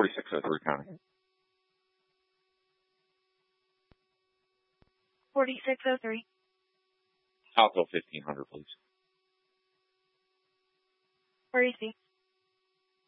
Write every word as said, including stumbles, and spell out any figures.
forty-six oh three, Connie. forty-six oh three. Alco fifteen hundred, please. Where is he?